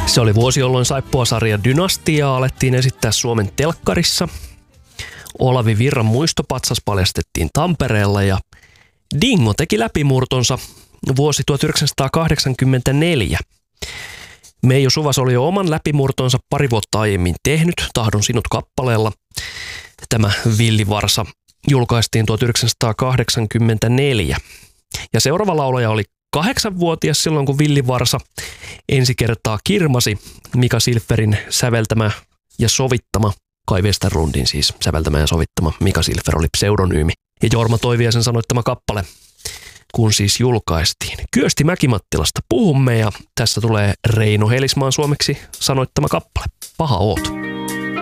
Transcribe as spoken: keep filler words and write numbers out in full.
Se oli vuosi, jolloin saippuasarja Dynastiaa alettiin esittää Suomen telkkarissa. Olavi Virran muistopatsas paljastettiin Tampereella ja Dingo teki läpimurtonsa vuosi tuhatyhdeksänsataakahdeksankymmentäneljä. Meiju Suvas oli jo oman läpimurtonsa pari vuotta aiemmin tehnyt, Tahdon sinut kappaleella. Tämä Villivarsa julkaistiin tuhatyhdeksänsataakahdeksankymmentäneljä. Ja seuraava laulaja oli kahdeksanvuotias silloin, kun Villivarsa ensi kertaa kirmasi. Mika Silferin säveltämä ja sovittama, Kai Westerlundin siis säveltämä ja sovittama Mika Silfer oli pseudonyymi. Ja Jorma Toiviaisen sanoittama kappale, kun siis julkaistiin. Kyösti Mäkimattilasta puhumme ja tässä tulee Reino Helismaan suomeksi sanoittama kappale. Paha oot.